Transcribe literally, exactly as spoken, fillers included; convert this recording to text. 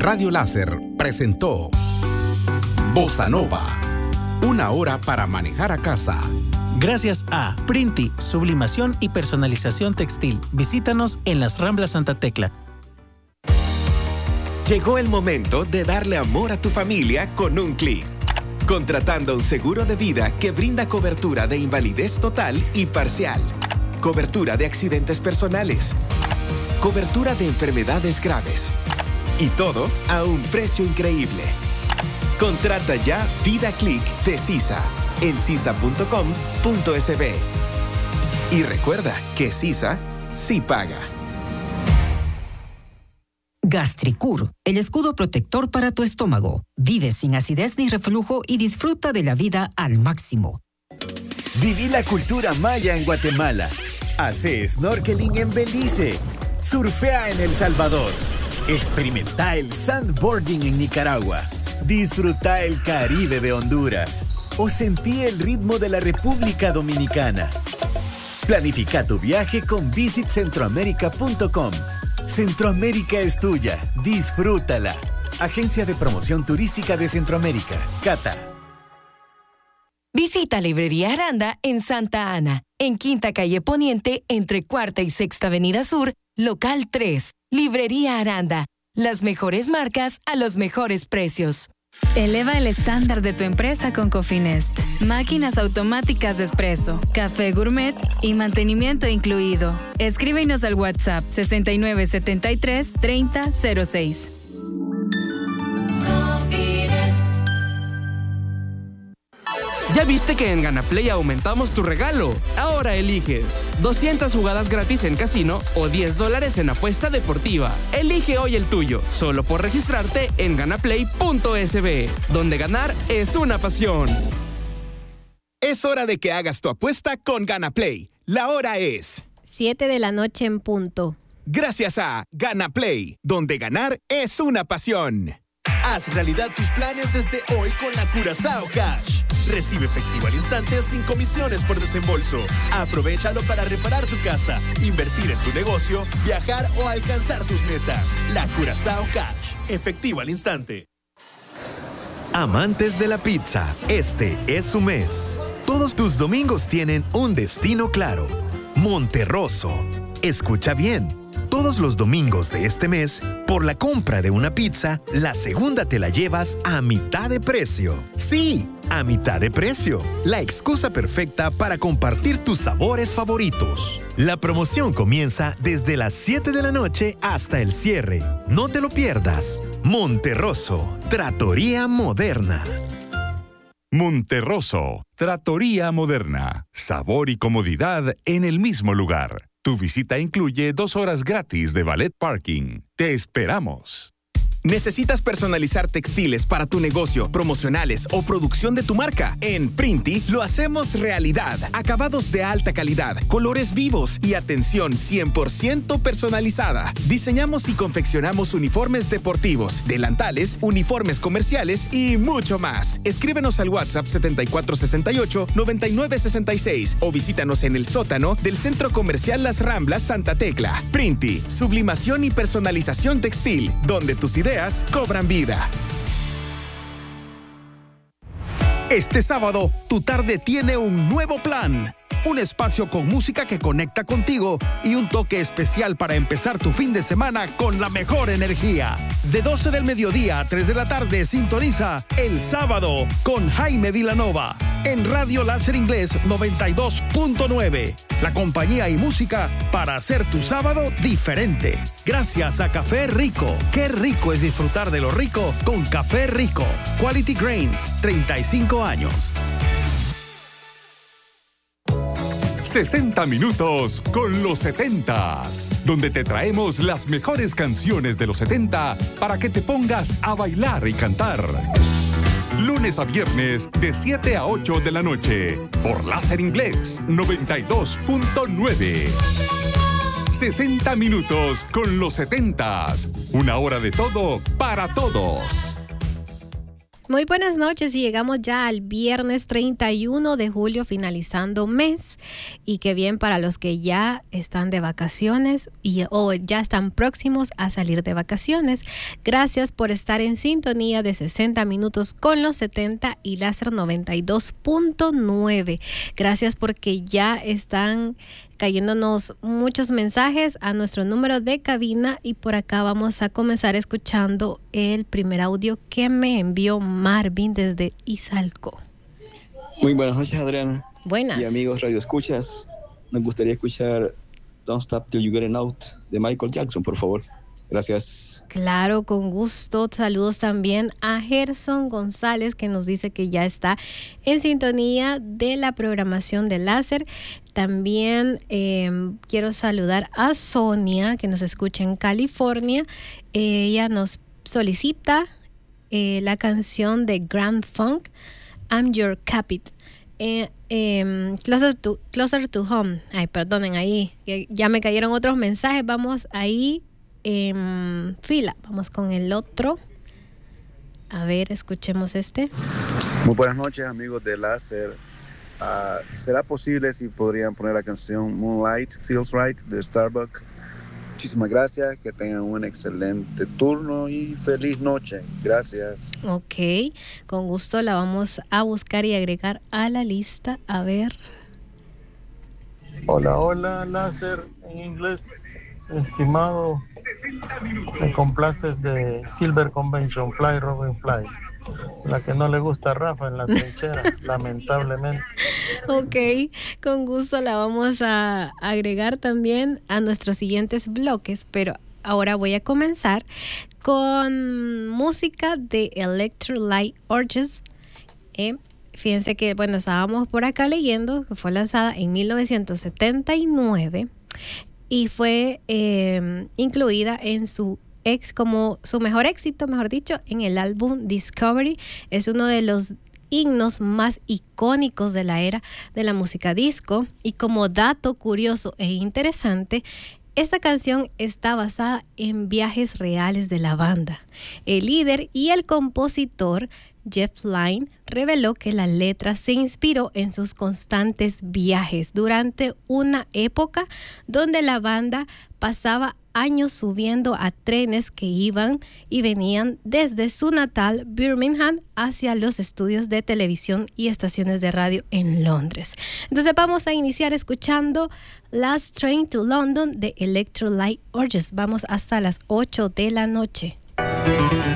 Radio Láser presentó Bossa Nova, una hora para manejar a casa. Gracias a Printi, sublimación y personalización textil. Visítanos en las Ramblas Santa Tecla. Llegó el momento de darle amor a tu familia con un clic. Contratando un seguro de vida que brinda cobertura de invalidez total y parcial, cobertura de accidentes personales, cobertura de enfermedades graves y todo a un precio increíble. Contrata ya Vida Click de CISA en cisa punto com punto es be. Y recuerda que CISA sí paga. Gastricur, el escudo protector para tu estómago. Vive sin acidez ni reflujo y disfruta de la vida al máximo. Viví la cultura maya en Guatemala. Hace snorkeling en Belice. Surfea en El Salvador. Experimenta el sandboarding en Nicaragua. Disfruta el Caribe de Honduras. O sentí el ritmo de la República Dominicana. Planifica tu viaje con visit centroamérica punto com. Centroamérica es tuya. Disfrútala. Agencia de Promoción Turística de Centroamérica, Cata. Visita Librería Aranda en Santa Ana, en Quinta Calle Poniente, entre Cuarta y Sexta Avenida Sur, local tres. Librería Aranda, las mejores marcas a los mejores precios. Eleva el estándar de tu empresa con Cofinest. Máquinas automáticas de espresso, café gourmet y mantenimiento incluido. Escríbenos al WhatsApp sesenta y nueve setenta y tres treinta cero seis. ¿Ya viste que en GanaPlay aumentamos tu regalo? Ahora eliges doscientas jugadas gratis en casino o diez dólares en apuesta deportiva. Elige hoy el tuyo, solo por registrarte en ganaplay punto es be, donde ganar es una pasión. Es hora de que hagas tu apuesta con GanaPlay. La hora es siete de la noche en punto. Gracias a GanaPlay, donde ganar es una pasión. Haz realidad tus planes desde hoy con la Curazao Cash. Recibe efectivo al instante sin comisiones por desembolso. Aprovéchalo para reparar tu casa, invertir en tu negocio, viajar o alcanzar tus metas. La Curazao Cash. Efectivo al instante. Amantes de la pizza, este es su mes. Todos tus domingos tienen un destino claro. Monterroso. Escucha bien. Todos los domingos de este mes, por la compra de una pizza, la segunda te la llevas a mitad de precio. Sí, a mitad de precio. La excusa perfecta para compartir tus sabores favoritos. La promoción comienza desde las siete de la noche hasta el cierre. No te lo pierdas. Monterroso, Trattoria Moderna. Monterroso, Trattoria Moderna. Sabor y comodidad en el mismo lugar. Tu visita incluye dos horas gratis de valet parking. Te esperamos. ¿Necesitas personalizar textiles para tu negocio, promocionales o producción de tu marca? En Printi lo hacemos realidad. Acabados de alta calidad, colores vivos y atención cien por ciento personalizada. Diseñamos y confeccionamos uniformes deportivos, delantales, uniformes comerciales y mucho más. Escríbenos al WhatsApp setenta y cuatro sesenta y ocho noventa y nueve sesenta y seis o visítanos en el sótano del Centro Comercial Las Ramblas Santa Tecla. Printi, sublimación y personalización textil, donde tus ideas cobran vida. Este sábado, tu tarde tiene un nuevo plan. Un espacio con música que conecta contigo y un toque especial para empezar tu fin de semana con la mejor energía. De doce del mediodía a tres de la tarde, sintoniza El Sábado con Jaime Vilanova en Radio Láser Inglés noventa y dos punto nueve. La compañía y música para hacer tu sábado diferente. Gracias a Café Rico. Qué rico es disfrutar de lo rico con Café Rico. Quality Grains, treinta y cinco años. sesenta minutos con los setentas, donde te traemos las mejores canciones de los setenta para que te pongas a bailar y cantar. Lunes a viernes de siete a ocho de la noche por Láser Inglés noventa y dos punto nueve. sesenta minutos con los setentas. Una hora de todo para todos. Muy buenas noches y llegamos ya al viernes treinta y uno de julio, finalizando mes, y qué bien para los que ya están de vacaciones y, o ya están próximos a salir de vacaciones. Gracias por estar en sintonía de sesenta minutos con los setenta y Láser noventa y dos punto nueve. Gracias porque ya están cayéndonos muchos mensajes a nuestro número de cabina, y por acá vamos a comenzar escuchando el primer audio que me envió Marvin desde Izalco. Muy buenas noches, Adriana. Buenas. Y amigos Radio Escuchas, nos gustaría escuchar Don't Stop Till You Get It Out de Michael Jackson, por favor. Gracias. Claro, con gusto. Saludos también a Gerson González, que nos dice que ya está en sintonía de la programación de Láser. También eh, quiero saludar a Sonia, que nos escucha en California. Eh, ella nos solicita eh, la canción de Grand Funk, I'm Your Capit. Eh, eh, closer, to, closer to Home. Ay, perdonen, ahí ya me cayeron otros mensajes. Vamos ahí en fila. Vamos con el otro. A ver, escuchemos este. Muy buenas noches, amigos de Láser. Uh, ¿Será posible si podrían poner la canción Moonlight Feels Right de Starbucks? Muchísimas gracias, que tengan un excelente turno y feliz noche. Gracias. Ok, con gusto la vamos a buscar y agregar a la lista. A ver. Hola, hola, Láser en inglés. Estimado, me complaces de Silver Convention, Fly Robin Fly. La que no le gusta a Rafa en la trinchera, lamentablemente. Ok, con gusto la vamos a agregar también a nuestros siguientes bloques, pero ahora voy a comenzar con música de Electrolyte Orges. Eh, fíjense que, bueno, estábamos por acá leyendo que fue lanzada en mil novecientos setenta y nueve y fue eh, incluida en su ex como su mejor éxito, mejor dicho, en el álbum Discovery. Es uno de los himnos más icónicos de la era de la música disco, y como dato curioso e interesante, esta canción está basada en viajes reales de la banda. El líder y el compositor Jeff Lynne reveló que la letra se inspiró en sus constantes viajes durante una época donde la banda pasaba años subiendo a trenes que iban y venían desde su natal Birmingham hacia los estudios de televisión y estaciones de radio en Londres. Entonces vamos a iniciar escuchando Last Train to London de Electrolyte Orges. Vamos hasta las ocho de la noche.